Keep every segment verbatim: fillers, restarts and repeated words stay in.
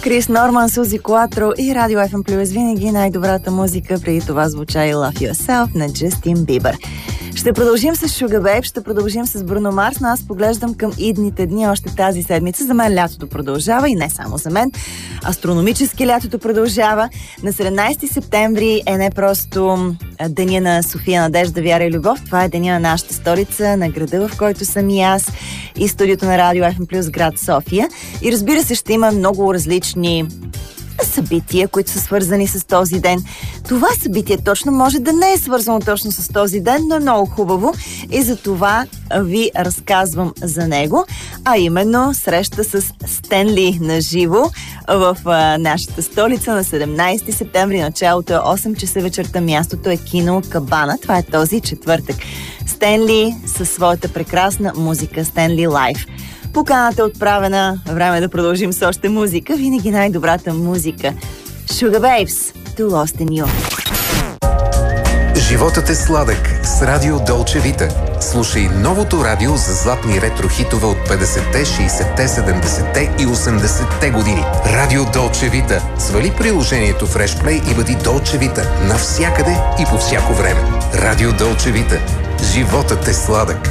Крис Норман, Сузи Куатро и Радио Еф Ем Плюс. Винаги най-добрата музика. Преди това звуча и Love Yourself на Джастин Бибър. Ще продължим с Sugar Babe, ще продължим с Бруно Марс, но аз поглеждам към идните дни още тази седмица. За мен лятото продължава и не само за мен. Астрономически лятото продължава. На седемнайсети септември е не просто деня на София, надежда, вяра и любов. Това е деня на нашата столица, на града, в който съм и аз, и студиото на Радио Еф Ем Плюс, град София. И разбира се, ще има много различни събития, които са свързани с този ден. Това събитие точно може да не е свързано точно с този ден, но е много хубаво и за това ви разказвам за него, а именно среща с Стен Ли на живо в а, нашата столица на седемнайсети септември, началото е осем часа вечерта, мястото е кино Кабана. Това е този четвъртък. Стен Ли със своята прекрасна музика, Стен Ли Лайв. Поканата е отправена, време да продължим с още музика, винаги най-добрата музика. Sugar Babes, Too Lost in You. Животът е сладък с Радио Долче Вита. Слушай новото радио за златни ретро-хитове от петдесетте, шейсетте, седемдесетте и осемдесетте години. Радио Долче Вита. Свали приложението FreshPlay и бъди Долче Вита навсякъде и по всяко време. Радио Долче Вита. Животът е сладък.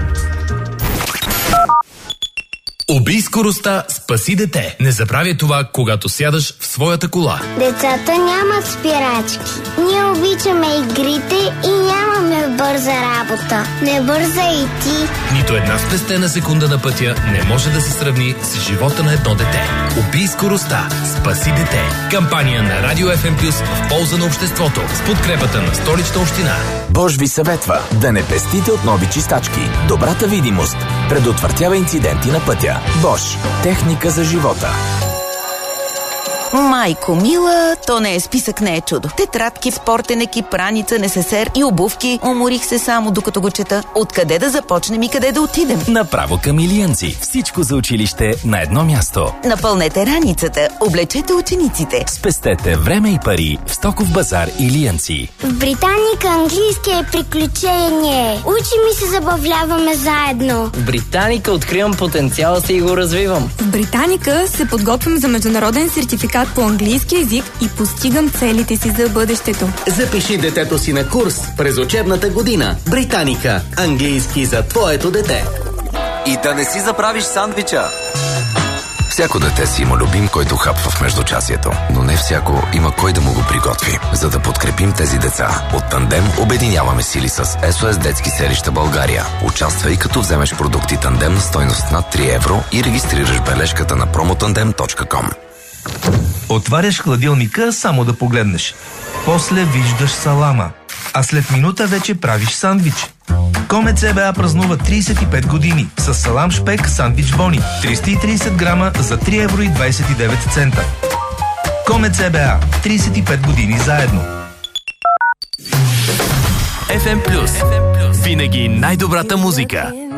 Убий скоростта, спаси дете. Не забравяй това, когато сядаш в своята кола. Децата нямат спирачки. Ние обичаме игрите и нямаме бърза работа. Не бърза и ти. Нито една спестена секунда на пътя не може да се сравни с живота на едно дете. Убий скоростта, спаси дете. Кампания на Радио Еф Ем Плюс в полза на обществото с подкрепата на Столична община. Бош ви съветва да не пестите от нови чистачки. Добрата видимост предотвратява инциденти на пътя. Бош. Техника за живота. Майко мила, то не е списък, не е чудо. Тетрадки, спортен екип, раница, несесер и обувки. Уморих се само докато го чета. Откъде да започнем и къде да отидем? Направо към Илиянци. Всичко за училище на едно място. Напълнете раницата, облечете учениците. Спестете време и пари в Стоков базар Илиянци. В Британика английски е приключение. Учим и се забавляваме заедно. В Британика откривам потенциала си и го развивам. В Британика се подготвям за международен сертификат по английски език и постигам целите си за бъдещето. Запиши детето си на курс през учебната година. Британика. Английски за твоето дете. И да не си заправиш сандвича. Всяко дете си има любим, който хапва в междучасието, но не всяко има кой да му го приготви. За да подкрепим тези деца, от Тандем обединяваме сили с Ес О Ес Детски селища България. Участвай, като вземеш продукти Тандем на стойност над три евро и регистрираш бележката на промотандем точка ком. Отваряш хладилника само да погледнеш. После виждаш салама. А след минута вече правиш сандвич. Комет Це Бе А празнува трийсет и пет години с салам шпек сандвич бони. триста и трийсет грама за три евро и двайсет и девет цента. Комет Це Бе А. трийсет и пет години заедно. Еф Ем Плюс. Винаги най-добрата музика.